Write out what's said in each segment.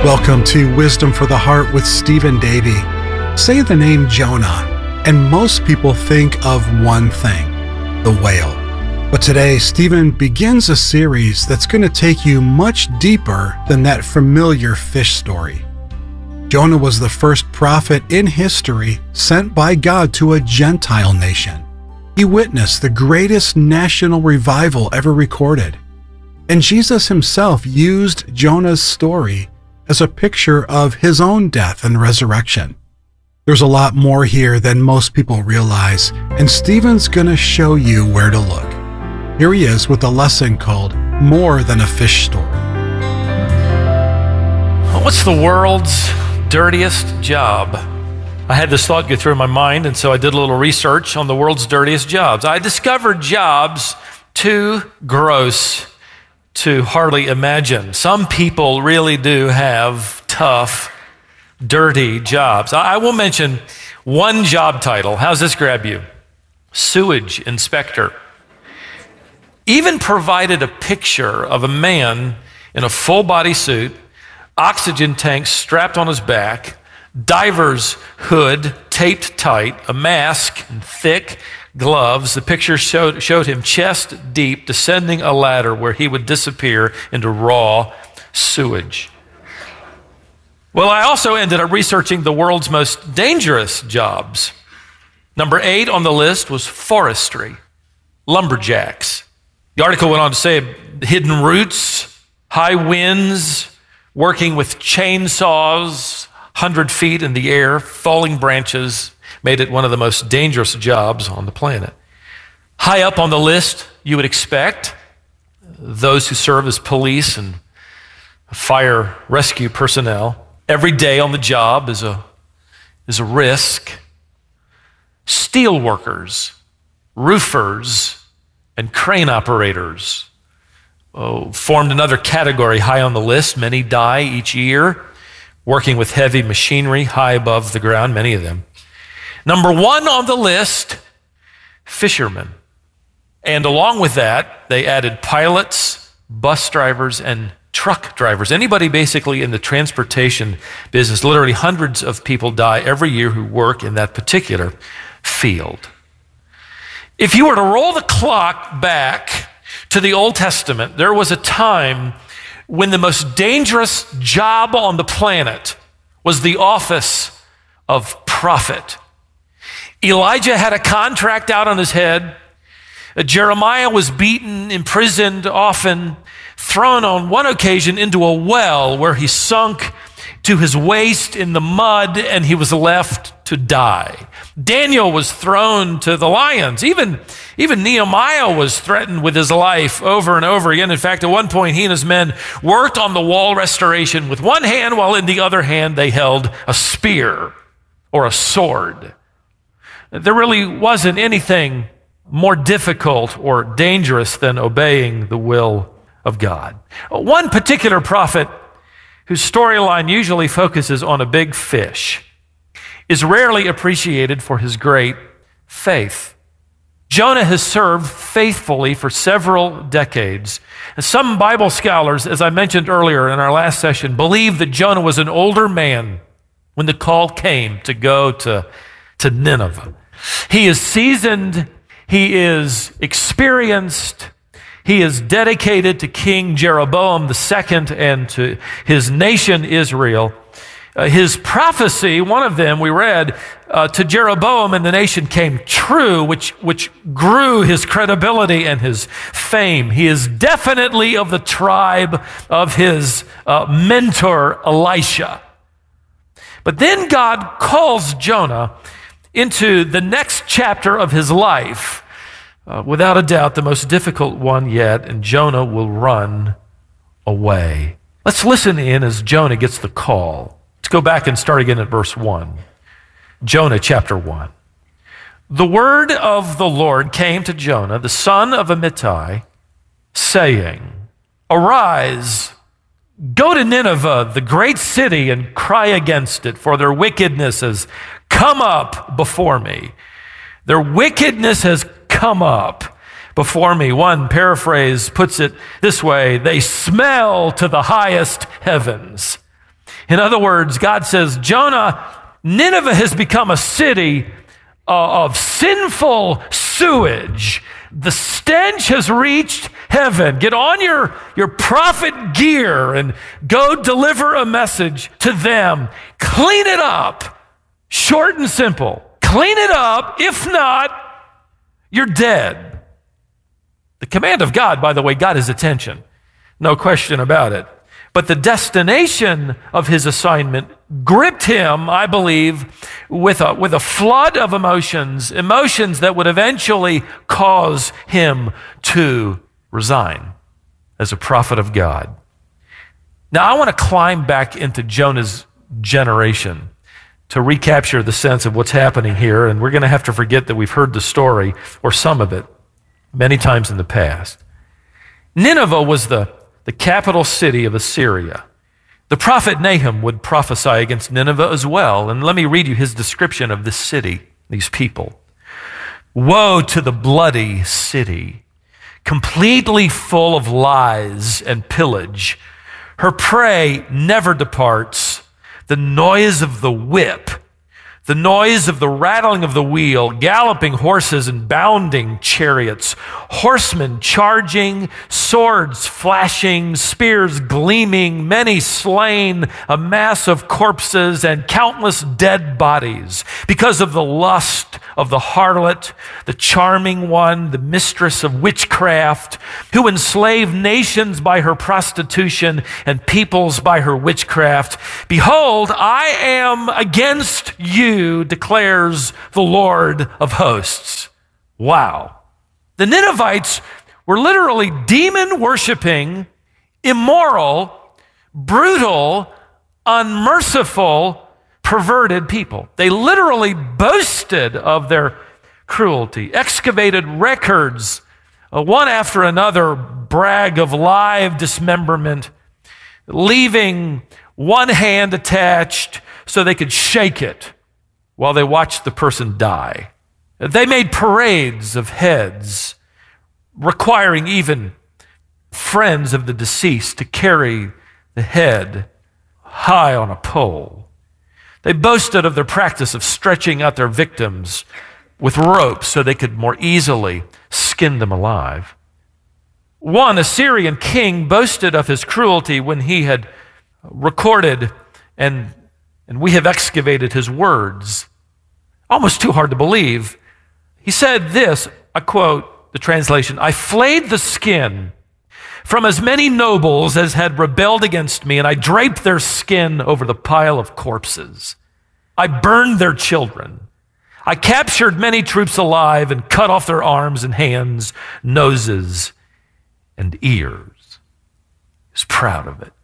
Welcome to Wisdom for the Heart with Stephen Davey. Say the name Jonah, and most people think of one thing, the whale. But today, Stephen begins a series that's going to take you much deeper than that familiar fish story. Jonah was the first prophet in history sent by God to a Gentile nation. He witnessed the greatest national revival ever recorded. And Jesus himself used Jonah's story as a picture of his own death and resurrection. There's a lot more here than most people realize, and Stephen's going to show you where to look. Here he is with a lesson called More Than a Fish Story. What's the world's dirtiest job? I had this thought go through my mind, and so I did a little research on the world's dirtiest jobs. I discovered jobs too gross to hardly imagine. Some people really do have tough, dirty jobs. I will mention one job title. How's this grab you? Sewage inspector. Even provided a picture of a man in a full body suit, oxygen tank strapped on his back, diver's hood taped tight, a mask and thick gloves. The picture showed him chest deep descending a ladder where he would disappear into raw sewage. Well, I also ended up researching the world's most dangerous jobs. Number 8 on the list was forestry, lumberjacks. The article went on to say hidden roots, high winds, working with chainsaws, 100 feet in the air, falling branches, made it one of the most dangerous jobs on the planet. High up on the list, you would expect those who serve as police and fire rescue personnel. Every day on the job is a risk. Steel workers, roofers, and crane operators formed another category high on the list. Many die each year working with heavy machinery high above the ground, many of them. Number 1 on the list, fishermen. And along with that, they added pilots, bus drivers, and truck drivers. Anybody basically in the transportation business. Literally hundreds of people die every year who work in that particular field. If you were to roll the clock back to the Old Testament, there was a time when the most dangerous job on the planet was the office of prophet. Elijah had a contract out on his head. Jeremiah was beaten, imprisoned, often thrown on one occasion into a well where he sunk to his waist in the mud and he was left to die. Daniel was thrown to the lions. Even Nehemiah was threatened with his life over and over again. In fact, at one point, he and his men worked on the wall restoration with one hand, while in the other hand, they held a spear or a sword. There really wasn't anything more difficult or dangerous than obeying the will of God. One particular prophet whose storyline usually focuses on a big fish is rarely appreciated for his great faith. Jonah has served faithfully for several decades. And some Bible scholars, as I mentioned earlier in our last session, believe that Jonah was an older man when the call came to go to Nineveh. He is seasoned, he is experienced, he is dedicated to King Jeroboam II and to his nation Israel. His prophecy, one of them we read, to Jeroboam and the nation came true, which grew his credibility and his fame. He is definitely of the tribe of his mentor Elisha. But then God calls Jonah into the next chapter of his life, without a doubt the most difficult one yet, and Jonah will run away. Let's listen in as Jonah gets the call. Let's go back and start again at verse 1. Jonah chapter 1. The word of the Lord came to Jonah, the son of Amittai, saying, Arise, go to Nineveh, the great city, and cry against it, for their wickedness has come up before me. Their wickedness has come up before me. One paraphrase puts it this way: they smell to the highest heavens. In other words, God says, Jonah, Nineveh has become a city of sinful sewage. The stench has reached heaven. Get on your prophet gear and go deliver a message to them. Clean it up. Short and simple. Clean it up. If not, you're dead. The command of God, by the way, got his attention. No question about it. But the destination of his assignment gripped him, I believe, with a flood of emotions that would eventually cause him to resign as a prophet of God. Now, I want to climb back into Jonah's generation to recapture the sense of what's happening here, and we're going to have to forget that we've heard the story, or some of it, many times in the past. Nineveh was the capital city of Assyria. The prophet Nahum would prophesy against Nineveh as well, and let me read you his description of this city, these people. Woe to the bloody city, completely full of lies and pillage. Her prey never departs. The noise of the whip, the noise of the rattling of the wheel, galloping horses and bounding chariots, horsemen charging, swords flashing, spears gleaming, many slain, a mass of corpses and countless dead bodies because of the lust of the harlot, the charming one, the mistress of witchcraft, who enslaved nations by her prostitution and peoples by her witchcraft. Behold, I am against you, declares the Lord of hosts. Wow. The Ninevites were literally demon-worshiping, immoral, brutal, unmerciful, perverted people. They literally boasted of their cruelty, excavated records, one after another brag of live dismemberment, leaving one hand attached so they could shake it while they watched the person die. They made parades of heads, requiring even friends of the deceased to carry the head high on a pole. They boasted of their practice of stretching out their victims with ropes so they could more easily skin them alive. One Assyrian king boasted of his cruelty when he had recorded and we have excavated his words. Almost too hard to believe. He said this, I quote the translation, I flayed the skin from as many nobles as had rebelled against me, and I draped their skin over the pile of corpses. I burned their children. I captured many troops alive and cut off their arms and hands, noses, and ears. He was proud of it.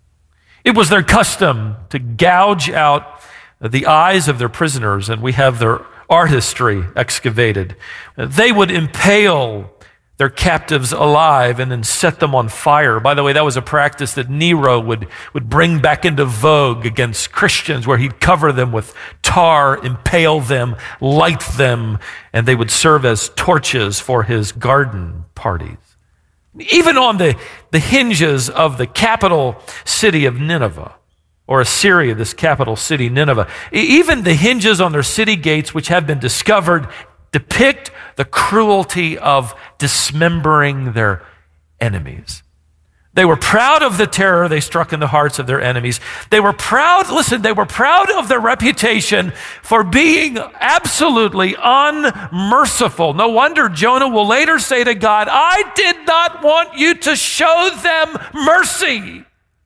It was their custom to gouge out the eyes of their prisoners, and we have their artistry excavated. They would impale their captives alive and then set them on fire. By the way, that was a practice that Nero would bring back into vogue against Christians, where he'd cover them with tar, impale them, light them, and they would serve as torches for his garden parties. Even on the hinges of the capital city of Nineveh, or Assyria, this capital city, Nineveh, even the hinges on their city gates, which have been discovered, depict the cruelty of dismembering their enemies. They were proud of the terror they struck in the hearts of their enemies. They were proud, listen, they were proud of their reputation for being absolutely unmerciful. No wonder Jonah will later say to God, I did not want you to show them mercy.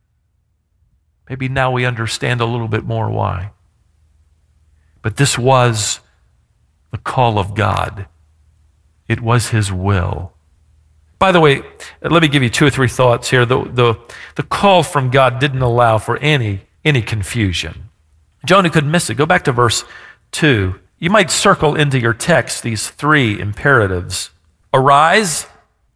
Maybe now we understand a little bit more why. But this was the call of God. It was his will. By the way, let me give you 2 or 3 thoughts here. The call from God didn't allow for any confusion. Jonah could miss it. Go back to verse 2. You might circle into your text these 3 imperatives. Arise,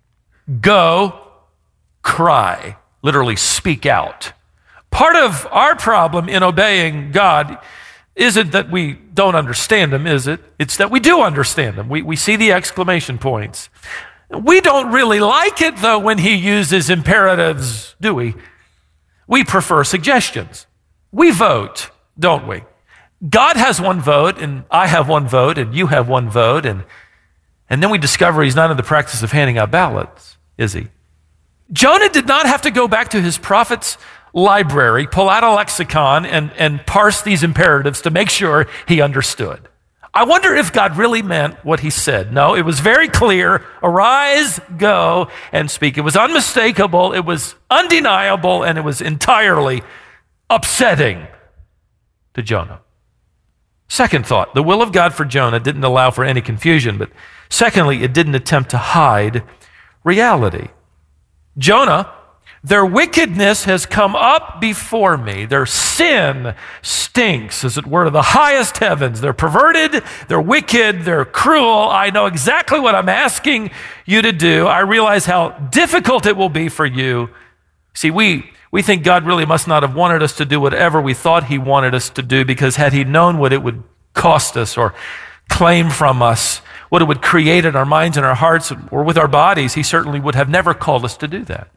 go, cry. Literally, speak out. Part of our problem in obeying God isn't that we don't understand him, is it? It's that we do understand him. We see the exclamation points. We don't really like it, though, when he uses imperatives, do we? We prefer suggestions. We vote, don't we? God has one vote, and I have one vote, and you have one vote, and then we discover he's not in the practice of handing out ballots, is he? Jonah did not have to go back to his prophet's library, pull out a lexicon, and parse these imperatives to make sure he understood. I wonder if God really meant what he said. No, it was very clear. Arise, go, and speak. It was unmistakable, it was undeniable, and it was entirely upsetting to Jonah. Second thought, the will of God for Jonah didn't allow for any confusion, but secondly, it didn't attempt to hide reality. Jonah, their wickedness has come up before me. Their sin stinks, as it were, to the highest heavens. They're perverted, they're wicked, they're cruel. I know exactly what I'm asking you to do. I realize how difficult it will be for you. See, we think God really must not have wanted us to do whatever we thought he wanted us to do, because had he known what it would cost us or claim from us, what it would create in our minds and our hearts or with our bodies, he certainly would have never called us to do that.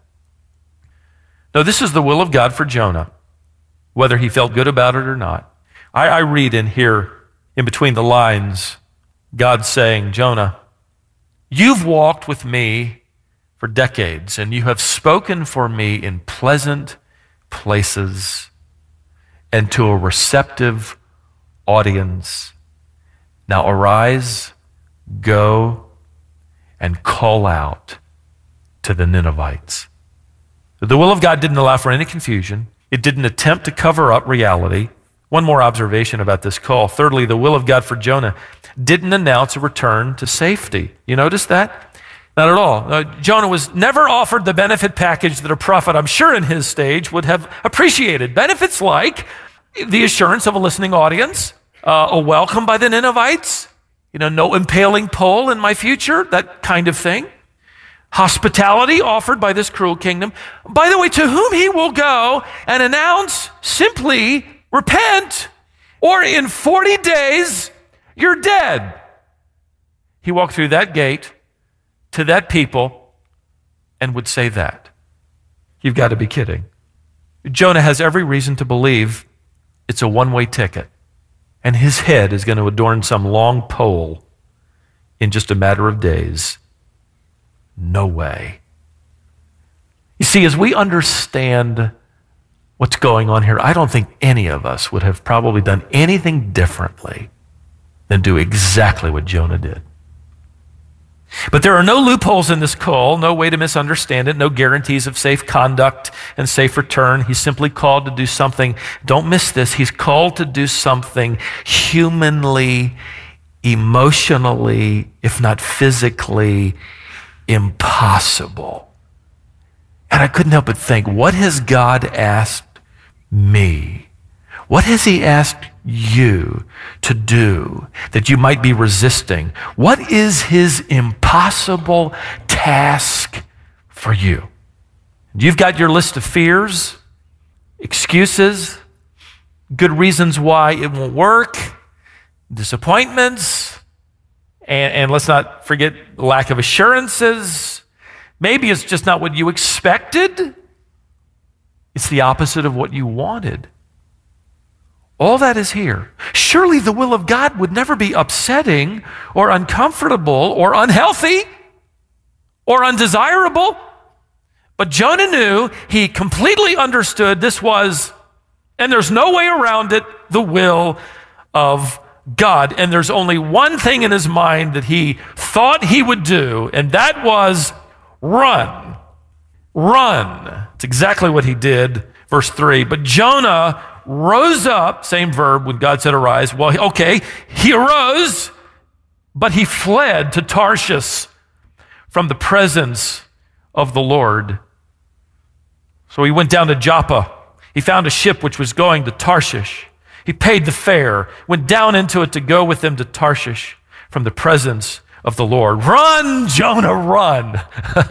No, this is the will of God for Jonah, whether he felt good about it or not. I read in here, in between the lines, God saying, Jonah, you've walked with me for decades, and you have spoken for me in pleasant places and to a receptive audience. Now arise, go, and call out to the Ninevites. The will of God didn't allow for any confusion. It didn't attempt to cover up reality. One more observation about this call. Thirdly, the will of God for Jonah didn't announce a return to safety. You notice that? Not at all. Jonah was never offered the benefit package that a prophet, I'm sure in his stage, would have appreciated. Benefits like the assurance of a listening audience, a welcome by the Ninevites, no impaling pole in my future, that kind of thing. Hospitality offered by this cruel kingdom. By the way, to whom he will go and announce simply, repent, or in 40 days, you're dead. He walked through that gate to that people and would say that. You've got to be kidding. Jonah has every reason to believe it's a one-way ticket, and his head is going to adorn some long pole in just a matter of days. No way. You see, as we understand what's going on here, I don't think any of us would have probably done anything differently than do exactly what Jonah did. But there are no loopholes in this call, no way to misunderstand it, no guarantees of safe conduct and safe return. He's simply called to do something, don't miss this, he's called to do something humanly, emotionally, if not physically, impossible. And I couldn't help but think, what has God asked me? What has he asked you to do that you might be resisting? What is his impossible task for you? You've got your list of fears, excuses, good reasons why it won't work, disappointments, and let's not forget lack of assurances. Maybe it's just not what you expected. It's the opposite of what you wanted. All that is here. Surely the will of God would never be upsetting or uncomfortable or unhealthy or undesirable. But Jonah knew, he completely understood this was, and there's no way around it, the will of God. And there's only one thing in his mind that he thought he would do, and that was run. Run. It's exactly what he did. Verse 3, but Jonah rose up, same verb when God said arise. Well, okay, he arose, but he fled to Tarshish from the presence of the Lord. So he went down to Joppa. He found a ship which was going to Tarshish. He paid the fare, went down into it to go with them to Tarshish from the presence of the Lord. Run, Jonah, run.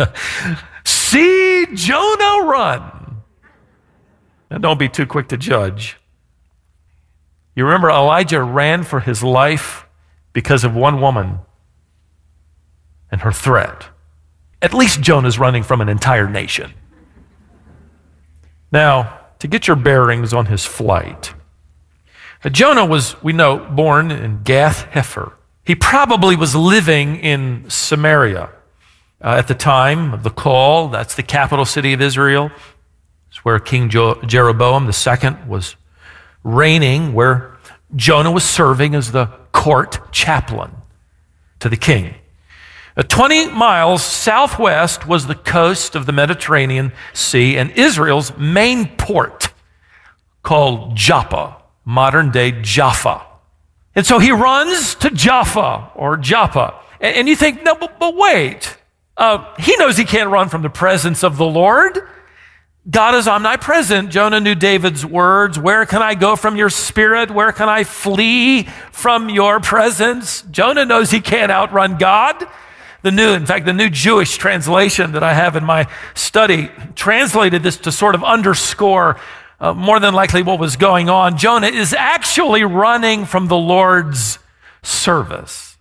See Jonah run. And don't be too quick to judge. You remember Elijah ran for his life because of one woman and her threat. At least Jonah's running from an entire nation. Now, to get your bearings on his flight. Jonah was, we know, born in Gath-Hepher. He probably was living in Samaria at the time of the call. That's the capital city of Israel. It's where King Jeroboam II was reigning, where Jonah was serving as the court chaplain to the king. 20 miles southwest was the coast of the Mediterranean Sea and Israel's main port, called Joppa, modern-day Jaffa. And so he runs to Jaffa, or Joppa. And you think, no, but wait. He knows he can't run from the presence of the Lord. God is omnipresent. Jonah knew David's words. Where can I go from your spirit? Where can I flee from your presence? Jonah knows he can't outrun God. The new Jewish translation that I have in my study translated this to sort of underscore more than likely what was going on. Jonah is actually running from the Lord's service.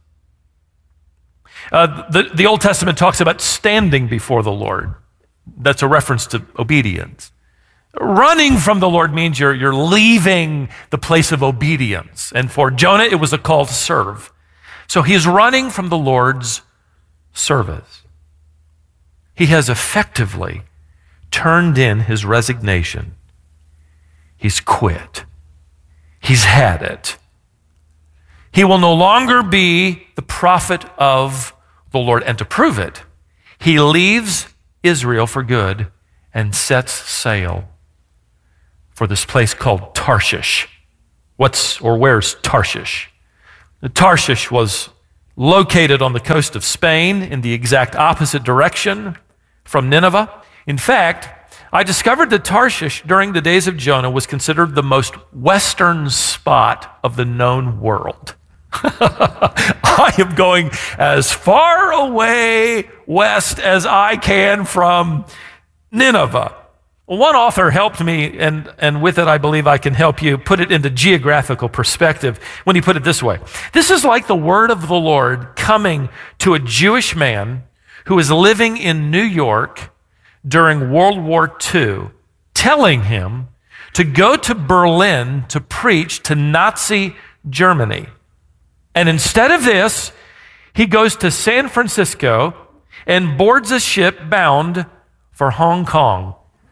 The Old Testament talks about standing before the Lord. That's a reference to obedience. Running from the Lord means you're leaving the place of obedience. And for Jonah, it was a call to serve. So he is running from the Lord's service. He has effectively turned in his resignation. He's quit. He's had it. He will no longer be the prophet of the Lord. And to prove it, he leaves Israel for good and sets sail for this place called Tarshish. Where's Tarshish? Tarshish was located on the coast of Spain in the exact opposite direction from Nineveh. In fact, I discovered that Tarshish during the days of Jonah was considered the most western spot of the known world. I am going as far away west as I can from Nineveh. One author helped me, and with it I believe I can help you put it into geographical perspective when he put it this way. This is like the word of the Lord coming to a Jewish man who was living in New York during World War II, telling him to go to Berlin to preach to Nazi Germany. And instead of this, he goes to San Francisco and boards a ship bound for Hong Kong.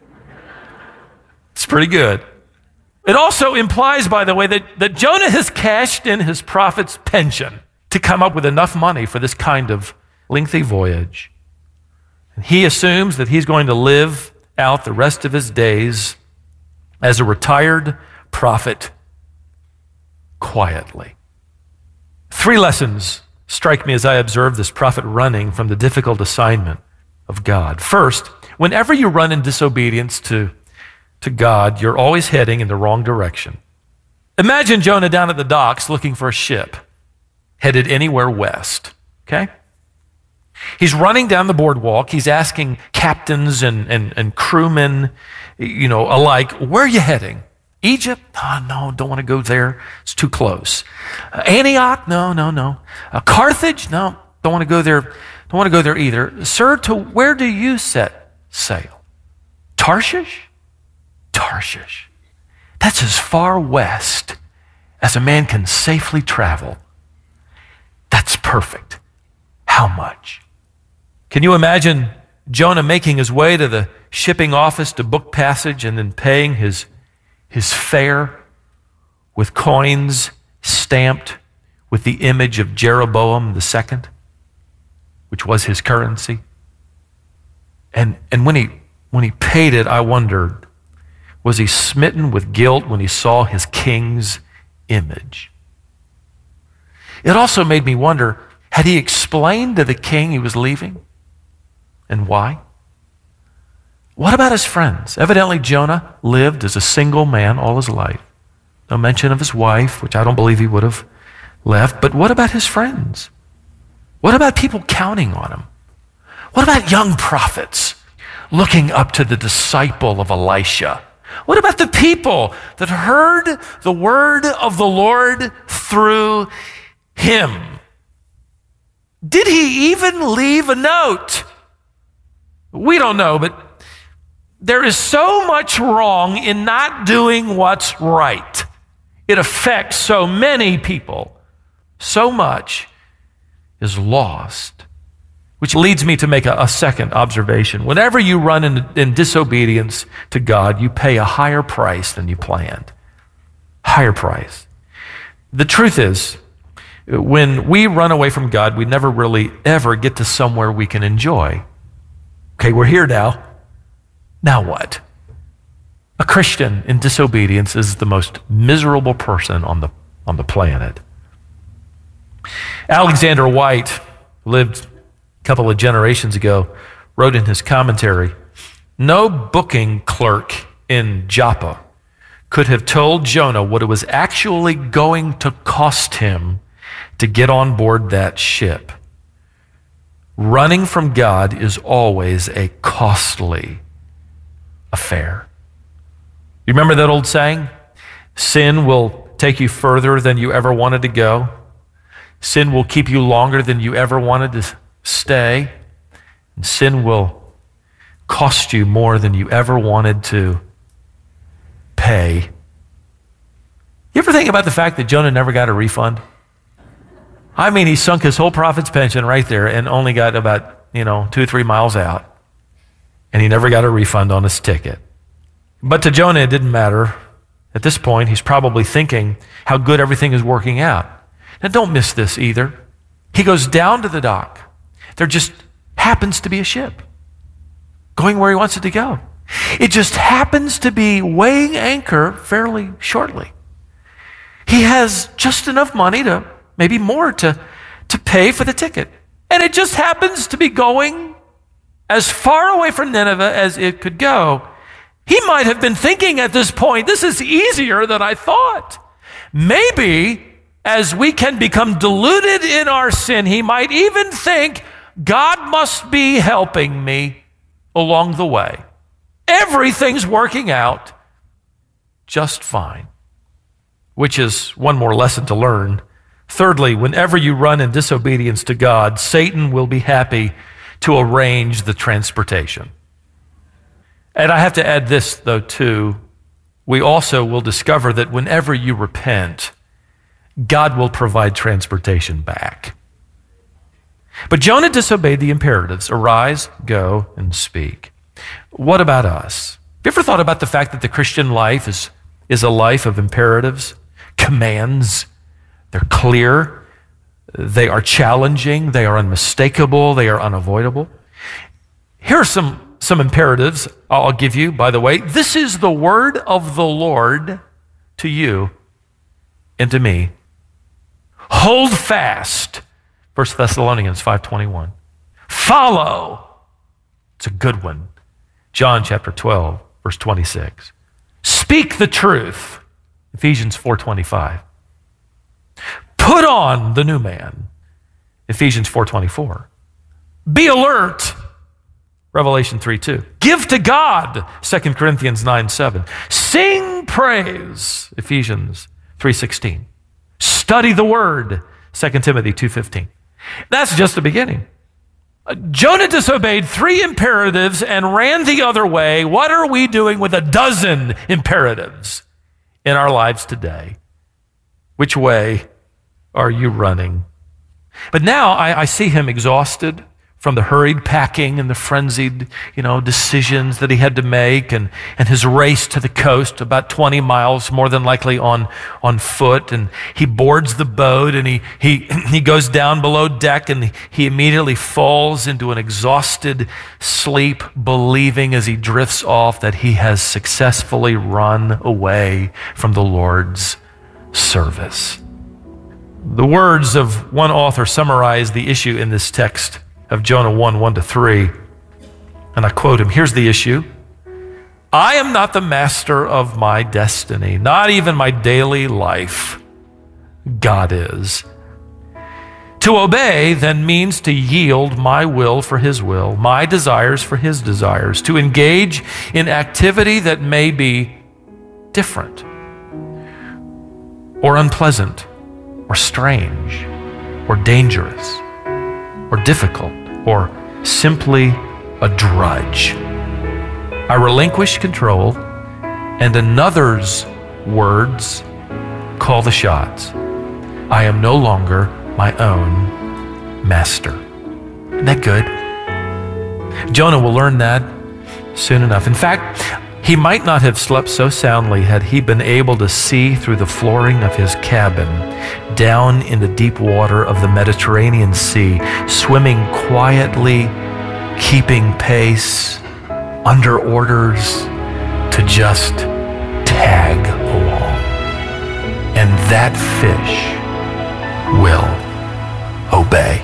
It's pretty good. It also implies, by the way, that Jonah has cashed in his prophet's pension to come up with enough money for this kind of lengthy voyage. And he assumes that he's going to live out the rest of his days as a retired prophet quietly. 3 lessons strike me as I observe this prophet running from the difficult assignment of God. First, whenever you run in disobedience to God, you're always heading in the wrong direction. Imagine Jonah down at the docks looking for a ship headed anywhere west, okay? He's running down the boardwalk. He's asking captains and crewmen, alike, where are you heading? Egypt? Oh, no, don't want to go there. It's too close. Antioch? No. Carthage? No, don't want to go there. Don't want to go there either. Sir, to where do you set sail? Tarshish? Tarshish. That's as far west as a man can safely travel. That's perfect. How much? Can you imagine Jonah making his way to the shipping office to book passage and then paying his fare with coins stamped with the image of Jeroboam II, which was his currency? And when he paid it, I wondered, was he smitten with guilt when he saw his king's image? It also made me wonder, had he explained to the king he was leaving and why? What about his friends? Evidently, Jonah lived as a single man all his life. No mention of his wife, which I don't believe he would have left. But what about his friends? What about people counting on him? What about young prophets looking up to the disciple of Elisha? What about the people that heard the word of the Lord through him? Did he even leave a note? We don't know, but There is so much wrong in not doing what's right. It affects so many people. So much is lost. Which leads me to make a second observation. Whenever you run in disobedience to God, you pay a higher price than you planned. Higher price. The truth is, when we run away from God, we never really ever get to somewhere we can enjoy. Okay, we're here now. Now what? A Christian in disobedience is the most miserable person on the planet. Alexander White lived couple of generations ago, wrote in his commentary, no booking clerk in Joppa could have told Jonah what it was actually going to cost him to get on board that ship. Running from God is always a costly affair. You remember that old saying? Sin will take you further than you ever wanted to go. Sin will keep you longer than you ever wanted to stay, and sin will cost you more than you ever wanted to pay. You ever think about the fact that Jonah never got a refund? I mean, he sunk his whole prophet's pension right there and only got about, 2 or 3 miles out, and he never got a refund on his ticket. But to Jonah, it didn't matter. At this point, he's probably thinking how good everything is working out. Now, don't miss this either. He goes down to the dock. There just happens to be a ship going where he wants it to go. It just happens to be weighing anchor fairly shortly. He has just enough money maybe more to pay for the ticket. And it just happens to be going as far away from Nineveh as it could go. He might have been thinking at this point, this is easier than I thought. Maybe as we can become deluded in our sin, he might even think, God must be helping me along the way. Everything's working out just fine. Which is one more lesson to learn. Thirdly, whenever you run in disobedience to God, Satan will be happy to arrange the transportation. And I have to add this, though, too. We also will discover that whenever you repent, God will provide transportation back. But Jonah disobeyed the imperatives, arise, go, and speak. What about us? Have you ever thought about the fact that the Christian life is a life of imperatives, commands? They're clear, they are challenging, they are unmistakable, they are unavoidable. Here are some imperatives I'll give you, by the way. This is the word of the Lord to you and to me. Hold fast. 1 Thessalonians 5:21. Follow. It's a good one. John chapter 12, verse 26. Speak the truth. Ephesians 4:25. Put on the new man. Ephesians 4:24. Be alert. Revelation 3:2. Give to God. 2 Corinthians 9:7. Sing praise. Ephesians 3:16. Study the word. 2 Timothy 2:15. That's just the beginning. Jonah disobeyed 3 imperatives and ran the other way. What are we doing with a dozen imperatives in our lives today? Which way are you running? But now I see him exhausted from the hurried packing and the frenzied, decisions that he had to make, and his race to the coast, about 20 miles, more than likely on foot. And he boards the boat, and he goes down below deck, and he immediately falls into an exhausted sleep, believing as he drifts off that he has successfully run away from the Lord's service. The words of one author summarize the issue in this text of Jonah 1:1-3. And I quote him. Here's the issue. I am not the master of my destiny, not even my daily life. God is. To obey then means to yield my will for his will, my desires for his desires, to engage in activity that may be different or unpleasant or strange or dangerous or difficult, or simply a drudge. I relinquish control, and another's words call the shots. I am no longer my own master. Isn't that good? Jonah will learn that soon enough. In fact, he might not have slept so soundly had he been able to see through the flooring of his cabin down in the deep water of the Mediterranean Sea, swimming quietly, keeping pace, under orders to just tag along. And that fish will obey.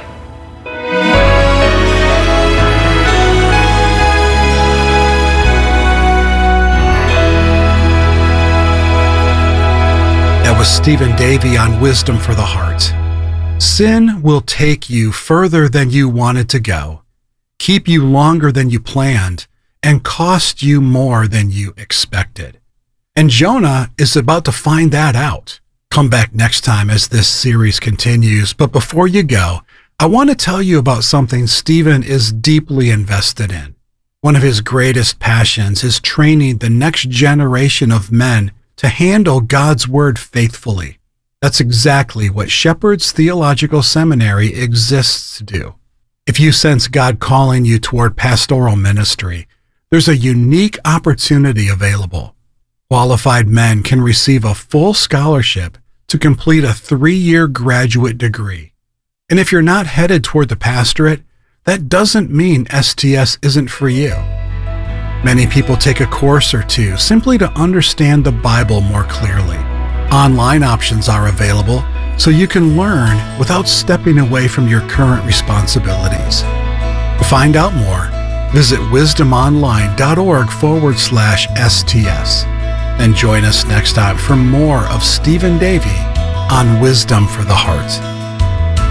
That was Stephen Davey on Wisdom for the Heart. Sin will take you further than you wanted to go, keep you longer than you planned, and cost you more than you expected. And Jonah is about to find that out. Come back next time as this series continues. But before you go, I want to tell you about something Stephen is deeply invested in. One of his greatest passions is training the next generation of men to handle God's word faithfully. That's exactly what Shepherd's Theological Seminary exists to do. If you sense God calling you toward pastoral ministry, there's a unique opportunity available. Qualified men can receive a full scholarship to complete a 3-year graduate degree. And if you're not headed toward the pastorate, that doesn't mean STS isn't for you. Many people take a course or two simply to understand the Bible more clearly. Online options are available so you can learn without stepping away from your current responsibilities. To find out more, visit wisdomonline.org/STS. And join us next time for more of Stephen Davey on Wisdom for the Heart.